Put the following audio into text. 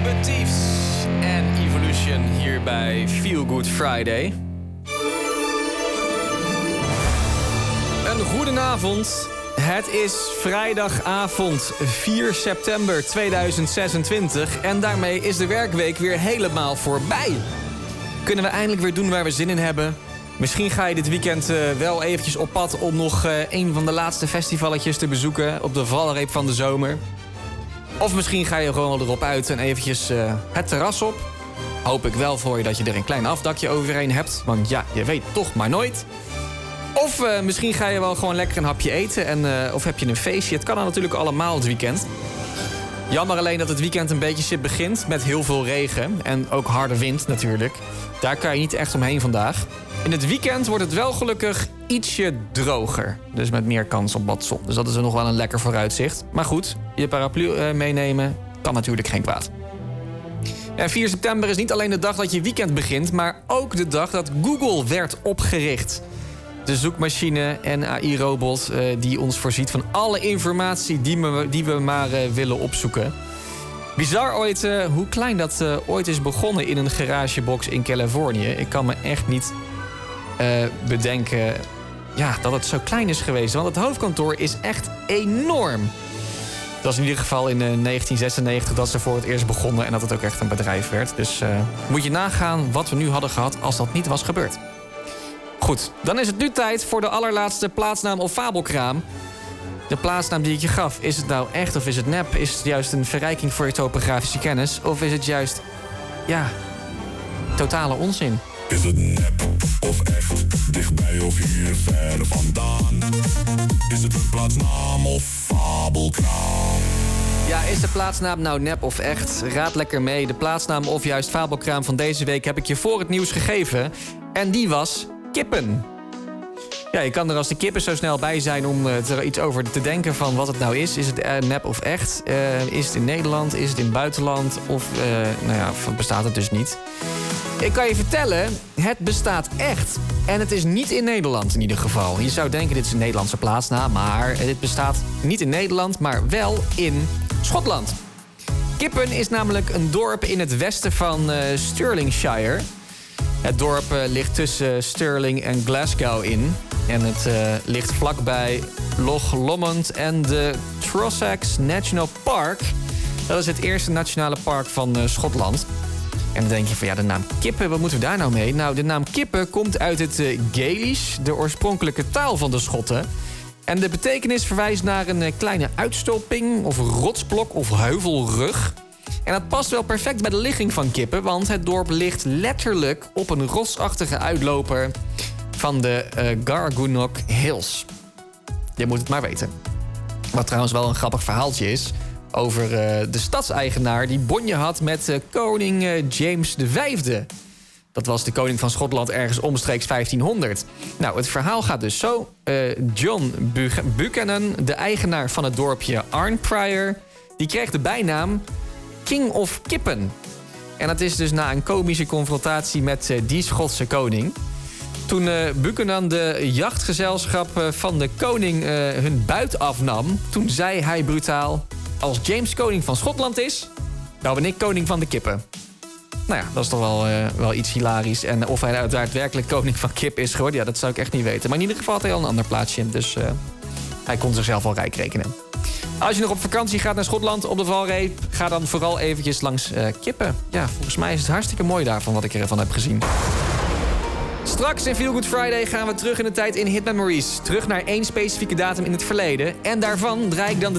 But Thieves en Evolution hier bij Feel Good Friday. Een goedenavond. Het is vrijdagavond 4 september 2026 en daarmee is de werkweek weer helemaal voorbij. Kunnen we eindelijk weer doen waar we zin in hebben. Misschien ga je dit weekend wel eventjes op pad om nog een van de laatste festivaletjes te bezoeken op de valreep van de zomer. Of misschien ga je gewoon wel erop uit en eventjes het terras op. Hoop ik wel voor je dat je er een klein afdakje overheen hebt, want ja, je weet toch maar nooit. Of misschien ga je wel gewoon lekker een hapje eten en of heb je een feestje. Het kan dan natuurlijk allemaal het weekend. Jammer alleen dat het weekend een beetje shit begint met heel veel regen en ook harde wind natuurlijk. Daar kan je niet echt omheen vandaag. In het weekend wordt het wel gelukkig ietsje droger. Dus met meer kans op wat zon. Dus dat is nog wel een lekker vooruitzicht. Maar goed, je paraplu meenemen kan natuurlijk geen kwaad. En 4 september is niet alleen de dag dat je weekend begint, maar ook de dag dat Google werd opgericht. De zoekmachine en AI-robot die ons voorziet van alle informatie die we maar willen opzoeken. Bizar ooit hoe klein dat ooit is begonnen in een garagebox in Californië. Ik kan me echt niet bedenken dat het zo klein is geweest. Want het hoofdkantoor is echt enorm. Dat was in ieder geval in 1996 dat ze voor het eerst begonnen en dat het ook echt een bedrijf werd. Dus moet je nagaan wat we nu hadden gehad als dat niet was gebeurd. Goed, dan is het nu tijd voor de allerlaatste plaatsnaam of fabelkraam. De plaatsnaam die ik je gaf, is het nou echt of is het nep? Is het juist een verrijking voor je topografische kennis? Of is het juist, totale onzin? Is het nep of echt? Dichtbij of hier ver vandaan? Is het een plaatsnaam of fabelkraam? Ja, is de plaatsnaam nou nep of echt? Raad lekker mee. De plaatsnaam of juist fabelkraam van deze week heb ik je voor het nieuws gegeven. En die was kippen. Ja, je kan er als de kippen zo snel bij zijn om er iets over te denken van wat het nou is. Is het nep of echt? Is het in Nederland? Is het in het buitenland? Of bestaat het dus niet? Ik kan je vertellen, het bestaat echt. En het is niet in Nederland in ieder geval. Je zou denken, dit is een Nederlandse plaatsnaam, maar het bestaat niet in Nederland, maar wel in Schotland. Kippen is namelijk een dorp in het westen van Stirlingshire. Het dorp ligt tussen Stirling en Glasgow in. En het ligt vlakbij Loch Lomond en de Trossachs National Park. Dat is het eerste nationale park van Schotland. En dan denk je van de naam kippen, wat moeten we daar nou mee? Nou, de naam kippen komt uit het Gaelisch, de oorspronkelijke taal van de Schotten. En de betekenis verwijst naar een kleine uitstulping of rotsblok of heuvelrug. En dat past wel perfect bij de ligging van kippen, want het dorp ligt letterlijk op een rotsachtige uitloper van de Gargunnock Hills. Je moet het maar weten. Wat trouwens wel een grappig verhaaltje is over de stadseigenaar die bonje had met koning James V. Dat was de koning van Schotland ergens omstreeks 1500. Nou, het verhaal gaat dus zo. John Buchanan, de eigenaar van het dorpje Arnprior, die kreeg de bijnaam King of Kippen. En dat is dus na een komische confrontatie met die Schotse koning. Toen Buchanan de jachtgezelschap van de koning hun buit afnam, toen zei hij brutaal: als James koning van Schotland is, dan ben ik koning van de kippen. Nou ja, dat is toch wel iets hilarisch. En of hij daadwerkelijk koning van kip is geworden, dat zou ik echt niet weten. Maar in ieder geval had hij al een ander plaatsje. Dus hij kon zichzelf al rijk rekenen. Als je nog op vakantie gaat naar Schotland op de valreep, ga dan vooral eventjes langs kippen. Ja, volgens mij is het hartstikke mooi daarvan wat ik ervan heb gezien. Straks in Feel Good Friday gaan we terug in de tijd in Hit Memories. Terug naar één specifieke datum in het verleden. En daarvan draai ik dan de